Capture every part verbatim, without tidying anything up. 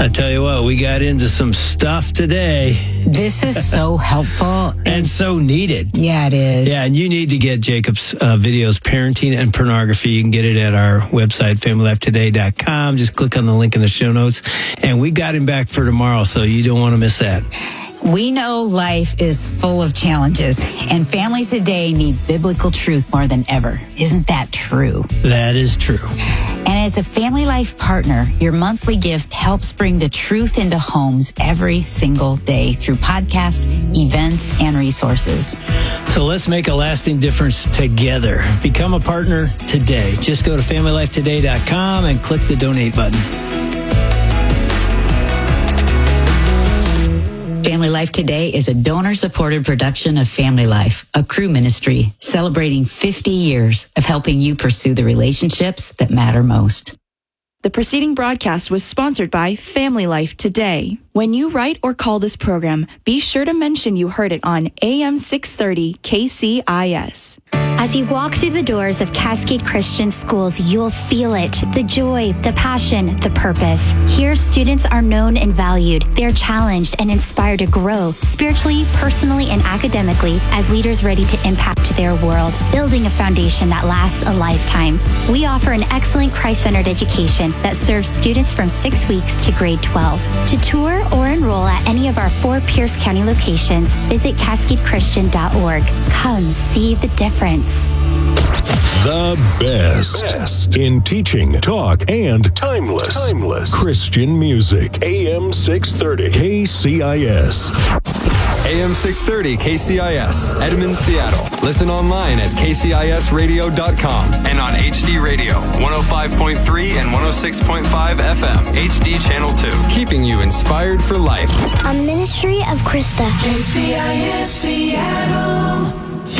I tell you what, we got into some stuff today. This is so helpful. And so needed. Yeah, it is. Yeah, and you need to get Jacob's uh, videos, Parenting and Pornography. You can get it at our website, family life today dot com. Just click on the link in the show notes. And we got him back for tomorrow, so you don't want to miss that. We know life is full of challenges, and families today need biblical truth more than ever. Isn't that true? That is true. And as a Family Life partner, your monthly gift helps bring the truth into homes every single day through podcasts, events, and resources. So let's make a lasting difference together. Become a partner today. Just go to family life today dot com and click the donate button. Family Life Today is a donor-supported production of Family Life, a crew ministry celebrating fifty years of helping you pursue the relationships that matter most. The preceding broadcast was sponsored by Family Life Today. When you write or call this program, be sure to mention you heard it on A M six thirty K C I S. As you walk through the doors of Cascade Christian Schools, you'll feel it, the joy, the passion, the purpose. Here, students are known and valued. They're challenged and inspired to grow spiritually, personally, and academically as leaders ready to impact their world, building a foundation that lasts a lifetime. We offer an excellent Christ-centered education that serves students from six weeks to grade twelve. To tour or enroll at any of our four Pierce County locations, visit cascade christian dot org. Come see the difference. The best, best in teaching, talk, and timeless, timeless Christian music. A M six thirty K C I S. A M six thirty K C I S, Edmond, Seattle. Listen online at k c i s radio dot com and on H D Radio, one oh five point three and one oh six point five F M, H D Channel two. Keeping you inspired for life. A ministry of Krista. K C I S Seattle.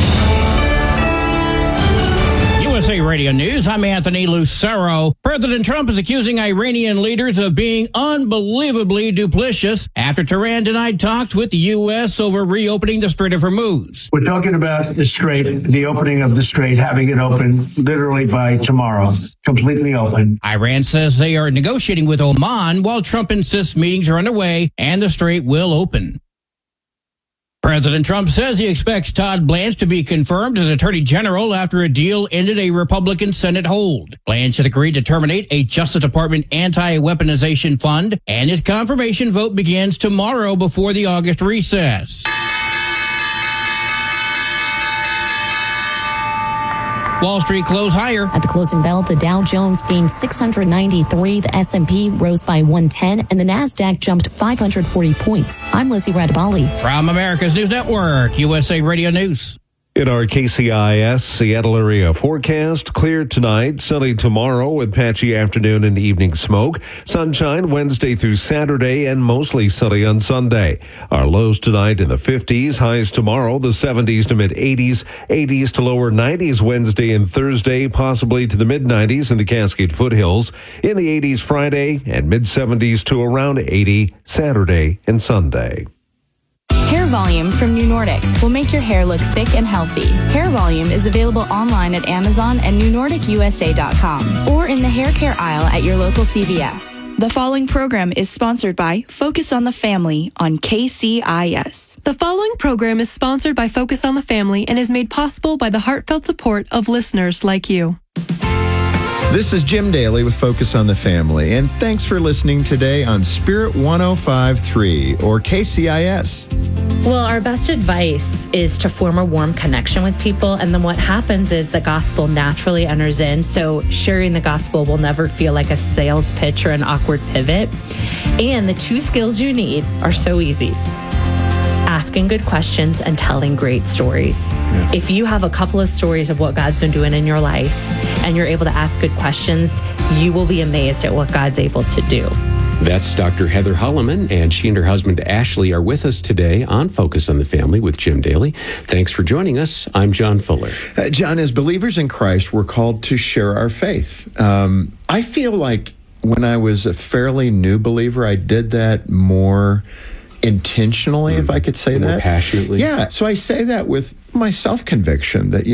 U S A Radio News, I'm Anthony Lucero. President Trump is accusing Iranian leaders of being unbelievably duplicitous after Tehran denied talks with the U S over reopening the Strait of Hormuz. We're talking about the Strait, the opening of the Strait, having it open literally by tomorrow, completely open. Iran says they are negotiating with Oman while Trump insists meetings are underway and the Strait will open. President Trump says he expects Todd Blanche to be confirmed as Attorney General after a deal ended a Republican Senate hold. Blanche has agreed to terminate a Justice Department anti-weaponization fund, and its confirmation vote begins tomorrow before the August recess. Wall Street closed higher. At the closing bell, the Dow Jones gained six hundred ninety-three, the S and P rose by one ten, and the NASDAQ jumped five hundred forty points. I'm Lizzie Radabali. From America's News Network, U S A Radio News. In our K C I S Seattle area forecast, clear tonight, sunny tomorrow with patchy afternoon and evening smoke. Sunshine Wednesday through Saturday and mostly sunny on Sunday. Our lows tonight in the fifties, highs tomorrow, the seventies to mid eighties, eighties to lower nineties Wednesday and Thursday, possibly to the mid nineties in the Cascade foothills. In the eighties Friday and mid seventies to around eighty Saturday and Sunday. Hair Volume from New Nordic will make your hair look thick and healthy. Hair Volume is available online at Amazon and new nordic u s a dot com or in the hair care aisle at your local C V S. The following program is sponsored by Focus on the Family on K C I S. The following program is sponsored by Focus on the Family and is made possible by the heartfelt support of listeners like you. This is Jim Daly with Focus on the Family, and thanks for listening today on Spirit one oh five point three or K C I S. Well, our best advice is to form a warm connection with people, and then what happens is the gospel naturally enters in, so sharing the gospel will never feel like a sales pitch or an awkward pivot. And the two skills you need are so easy. Asking good questions and telling great stories. Yeah. If you have a couple of stories of what God's been doing in your life and you're able to ask good questions, you will be amazed at what God's able to do. That's Doctor Heather Holloman, and she and her husband Ashley are with us today on Focus on the Family with Jim Daly. Thanks for joining us. I'm John Fuller. Uh, John, as believers in Christ, we're called to share our faith. Um, I feel like when I was a fairly new believer, I did that more intentionally, mm. if I could say more that. Passionately. Yeah. So I say that with my self-conviction that, you